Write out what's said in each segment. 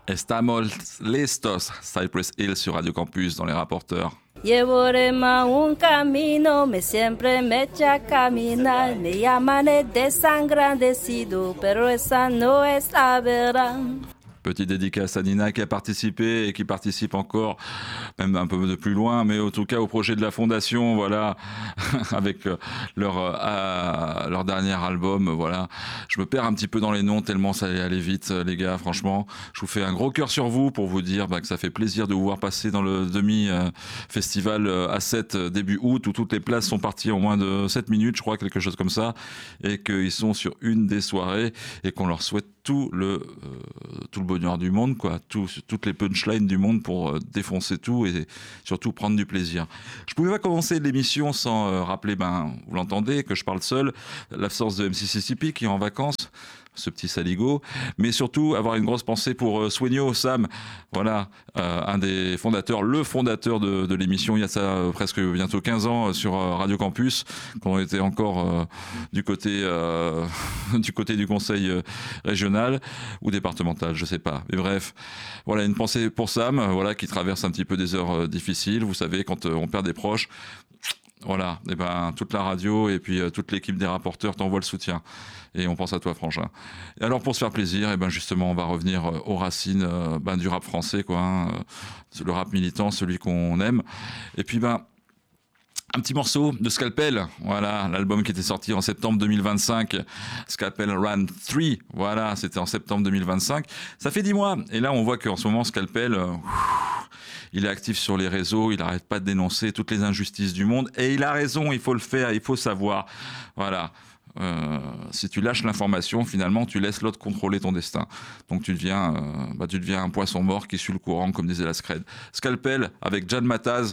Estamos listos, Cypress Hill sur Radio Campus dans les rapporteurs. Llevo un camino, siempre me echa a caminar, me llaman el desangrandecido, pero esa no es la verdad. Petite dédicace à Nina qui a participé et qui participe encore, même un peu de plus loin, mais en tout cas au projet de la Fondation, voilà, avec leur dernier album, voilà. Je me perds un petit peu dans les noms tellement ça allait aller vite, les gars, franchement. Je vous fais un gros cœur sur vous pour vous dire que ça fait plaisir de vous voir passer dans le demi-festival à 7 début août où toutes les places sont parties en moins de 7 minutes, je crois, quelque chose comme ça, et qu'ils sont sur une des soirées et qu'on leur souhaite tout le bonheur du monde, quoi, toutes les punchlines du monde pour défoncer tout et surtout prendre du plaisir. Je pouvais pas commencer l'émission sans rappeler, vous l'entendez, que je parle seul, l'absence de MCCCP qui est en vacances, ce petit saligo, mais surtout avoir une grosse pensée pour Sueño, Sam, voilà, un des fondateurs, le fondateur de l'émission, il y a ça presque bientôt 15 ans sur Radio Campus, quand on était encore du côté du conseil régional ou départemental, je sais pas, mais bref, voilà, une pensée pour Sam, voilà, qui traverse un petit peu des heures difficiles, vous savez, quand on perd des proches, voilà, et toute la radio et puis toute l'équipe des rapporteurs t'envoie le soutien. Et on pense à toi, Frangin. Et alors, pour se faire plaisir, justement, on va revenir aux racines du rap français, quoi, le rap militant, celui qu'on aime. Et puis, un petit morceau de Scalpel, voilà, l'album qui était sorti en septembre 2025, Scalpel Run 3, voilà, c'était en septembre 2025. Ça fait 10 mois, et là, on voit qu'en ce moment, Scalpel... il est actif sur les réseaux, il n'arrête pas de dénoncer toutes les injustices du monde. Et il a raison, il faut le faire, il faut savoir. Voilà. Si tu lâches l'information, finalement, tu laisses l'autre contrôler ton destin. Donc tu deviens un poisson mort qui suit le courant, comme disait la Scred. Scalpel, avec Jan Mataz,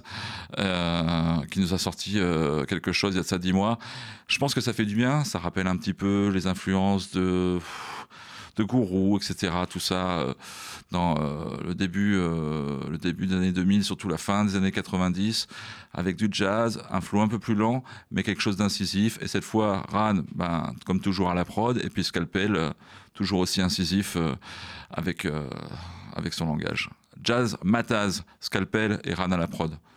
qui nous a sorti quelque chose il y a de ça 10 mois. Je pense que ça fait du bien, ça rappelle un petit peu les influences de Gourou, etc. Tout ça dans le début des années 2000, surtout la fin des années 90, avec du jazz, un flow un peu plus lent, mais quelque chose d'incisif. Et cette fois, Ran, comme toujours à la prod, et puis Scalpel, toujours aussi incisif avec son langage. Jazz, Mataz, Scalpel et Ran à la prod.